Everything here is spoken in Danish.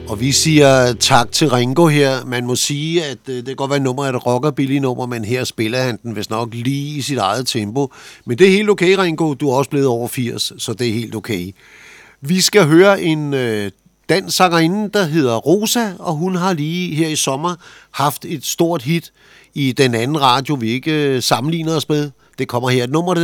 Og vi siger tak til Ringo her. Man må sige, at det kan godt være, at nummeret er et rockabilly-nummer, men her spiller han den vist nok lige i sit eget tempo. Men det er helt okay, Ringo. Du er også blevet over 80, så det er helt okay. Vi skal høre en dansk sangerinde, der hedder Rosa, og hun har lige her i sommer haft et stort hit i den anden radio, vi ikke sammenligner os med. Det kommer her et nummer,